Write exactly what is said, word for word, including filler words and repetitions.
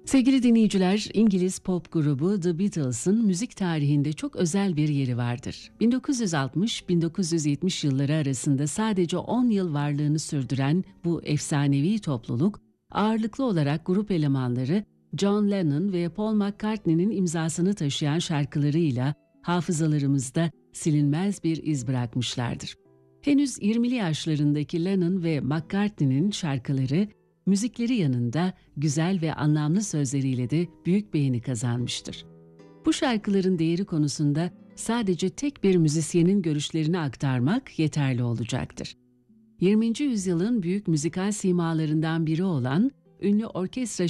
Sevgili dinleyiciler, İngiliz pop grubu The Beatles'ın müzik tarihinde çok özel bir yeri vardır. bin dokuz yüz altmış - bin dokuz yüz yetmiş yılları arasında sadece on yıl varlığını sürdüren bu efsanevi topluluk, ağırlıklı olarak grup elemanları John Lennon ve Paul McCartney'nin imzasını taşıyan şarkılarıyla hafızalarımızda silinmez bir iz bırakmışlardır. Henüz yirmili yaşlarındaki Lennon ve McCartney'nin şarkıları, müzikleri yanında güzel ve anlamlı sözleriyle de büyük beğeni kazanmıştır. Bu şarkıların değeri konusunda sadece tek bir müzisyenin görüşlerini aktarmak yeterli olacaktır. yirminci yüzyılın büyük müzikal simalarından biri olan ünlü orkestra